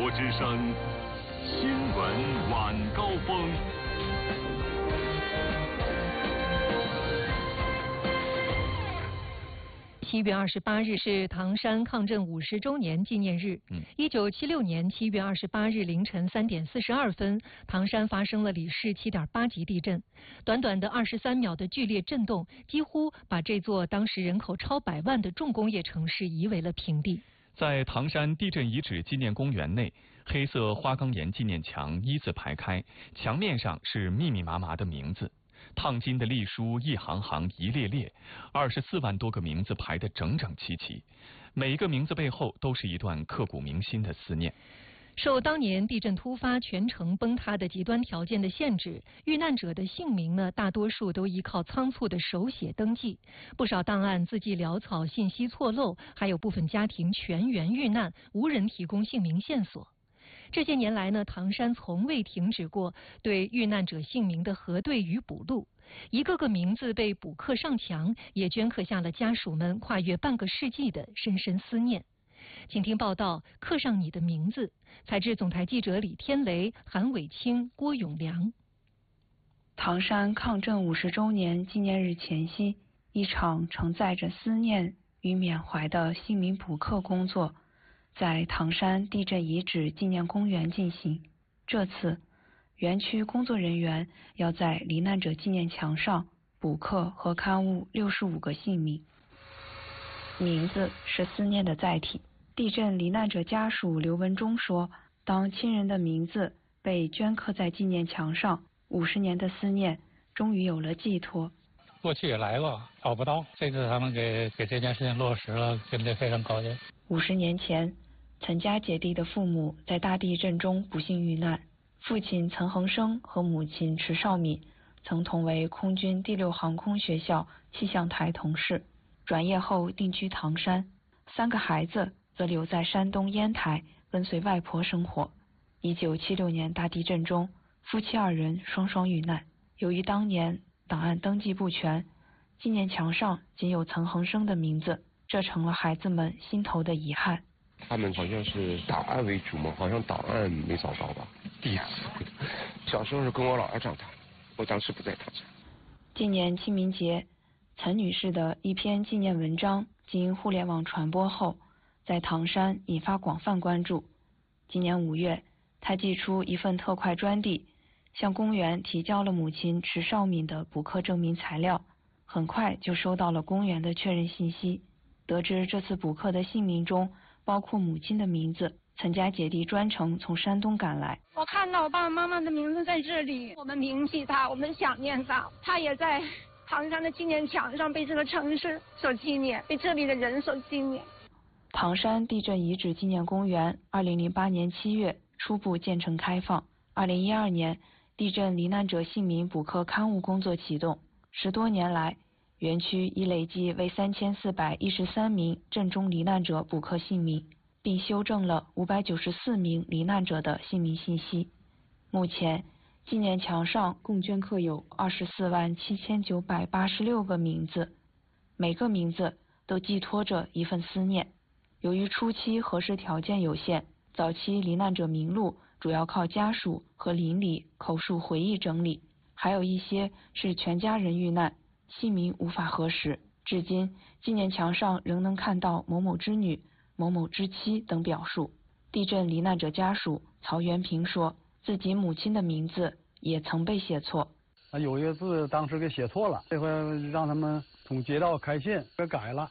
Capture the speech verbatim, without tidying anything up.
国之声新闻晚高峰。 七月二十八日是唐山抗震五十周年纪念日。一九七六年七月二十八日凌晨三点四十二分，唐山发生了里氏七点八级地震。短短的二十三秒的剧烈震动，几乎把这座当时人口超百万的重工业城市夷为了平地。 在唐山地震遗址纪念公园内，黑色花岗岩纪念墙一字排开，墙面上是密密麻麻的名字。烫金的隶书一行行一列列，二十四万多个名字排得整整齐齐，每一个名字背后都是一段刻骨铭心的思念。 受当年地震突发、全城崩塌的极端条件的限制，遇难者的姓名呢，大多数都依靠仓促的手写登记，不少档案字迹潦草、信息错漏，还有部分家庭全员遇难，无人提供姓名线索。这些年来呢，唐山从未停止过对遇难者姓名的核对与补录，一个个名字被补刻上墙，也镌刻下了家属们跨越半个世纪的深深思念。请听报道，刻上你的名字。采自总台记者李天雷、韩伟清、郭永良。 唐山抗震五十周年纪念日前夕，一场承载着思念与缅怀的姓名补刻工作在唐山地震遗址纪念公园进行。这次，园区工作人员要在罹难者纪念墙上补刻和刊物六十五个姓名。名字是思念的载体。地震罹难者家属刘文忠说，当亲人的名字被镌刻在纪念墙上，五十年的思念终于有了寄托。 过去也来过，找不到，这次他们给给这件事情落实了，真的非常高兴。 五十年前，岑家姐弟的父母在大地震中不幸遇难，父亲岑恒生和母亲迟绍敏曾同为空军第六航空学校气象台同事，转业后定居唐山。三个孩子则留在山东烟台跟随外婆生活。一九七六年大地震中，夫妻二人双双遇难。由于当年档案登记不全，纪念墙上仅有岑恒生的名字，这成了孩子们心头的遗憾。 他们好像是档案为主嘛，好像档案没找到吧？第一次，小时候是跟我姥姥长大，我当时不在唐山。 今年清明节，岑女士的一篇纪念文章经互联网传播后，在唐山引发广泛关注。今年五月，她寄出一份特快专递，向公园提交了母亲迟绍敏的补刻证明材料，很快就收到了公园的确认信息。得知这次补刻的姓名中包括母亲的名字，岑家姐弟专程从山东赶来。 我看到我爸爸妈妈的名字在这里，我们铭记他，我们想念他，他也在唐山的纪念墙上被这个城市所纪念，被这里的人所纪念。 唐山地震遗址纪念公园二零零八年七月初步建成开放，二零一二年地震罹难者姓名补刻刊物工作启动。十多年来，园区已累计为三千四百一十三名震中罹难者补刻姓名，并修正了五百九十四名罹难者的姓名信息。目前，纪念墙上共镌刻有二十四万七千九百八十六个名字，每个名字都寄托着一份思念。由于初期核实条件有限，早期罹难者名录主要靠家属和邻里口述回忆整理，还有一些是全家人遇难，姓名无法核实。至今，纪念墙上仍能看到某某之女、某某之妻等表述。地震罹难者家属曹元平说，自己母亲的名字也曾被写错。 有一个字当时给写错了，这回让他们从街道开信给改了，